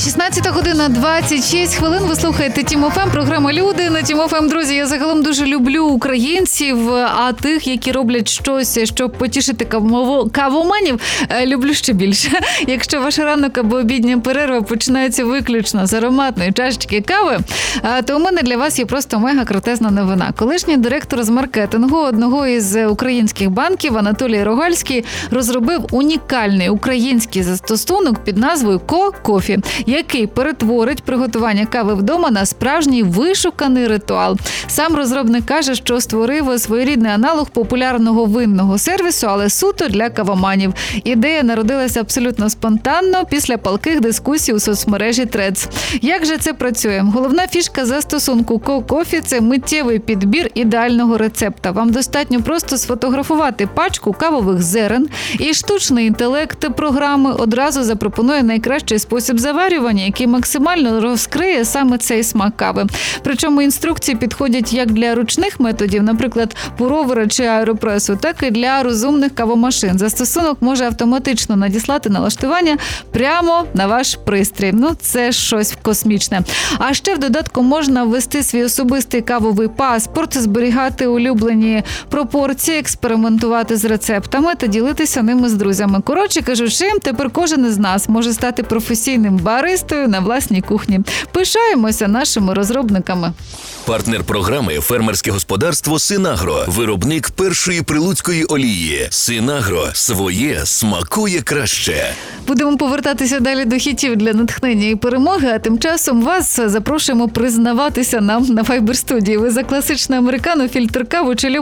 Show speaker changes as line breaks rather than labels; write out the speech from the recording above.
16 година 26 хвилин. Ви слухаєте Тім ФМ, програма «Люди» на Тім ФМ. Друзі, я загалом дуже люблю українців, а тих, які роблять щось, щоб потішити кавоманів, люблю ще більше. Якщо ваш ранок або обідня перерва починається виключно з ароматної чашечки кави, то у мене для вас є просто мега-крутезна новина. Колишній директор з маркетингу одного із українських банків Анатолій Рогальський розробив унікальний український застосунок під назвою «Ко-Кофі», який перетворить приготування кави вдома на справжній вишуканий ритуал. Сам розробник каже, що створив своєрідний аналог популярного винного сервісу, але суто для кавоманів. Ідея народилася абсолютно спонтанно після палких дискусій у соцмережі Threads. Як же це працює? Головна фішка застосунку Ко-Кофі – це миттєвий підбір ідеального рецепта. Вам достатньо просто сфотографувати пачку кавових зерен, і штучний інтелект програми одразу запропонує найкращий спосіб заварювання, який максимально розкриє саме цей смак кави. Причому інструкції підходять як для ручних методів, наприклад, пуровера чи аеропресу, так і для розумних кавомашин. Застосунок може автоматично надіслати налаштування прямо на ваш пристрій. Це щось космічне. А ще в додатку можна ввести свій особистий кавовий паспорт, зберігати улюблені пропорції, експериментувати з рецептами та ділитися ними з друзями. Коротше кажучи, тепер кожен із нас може стати професійним баристою на власній кухні. Пишаємося нашими розробниками.
Партнер програми «Фермерське господарство Синагро». Виробник першої прилуцької олії. Синагро. Своє смакує краще.
Будемо повертатися далі до хітів для натхнення і перемоги, а тим часом вас запрошуємо признаватися нам на Viber студії. Ви за класичне американо, фільтр каву чи